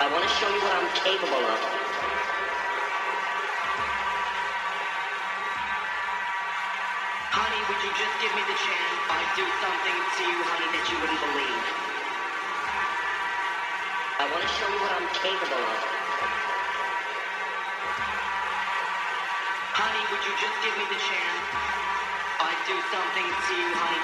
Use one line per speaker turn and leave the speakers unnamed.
I want to show you what I'm capable of. Honey, would you just give me the chance? I'd do something to you, honey, that you wouldn't believe. I want to show you what I'm capable of. Honey, would you just give me the chance? I'd do something to you, honey,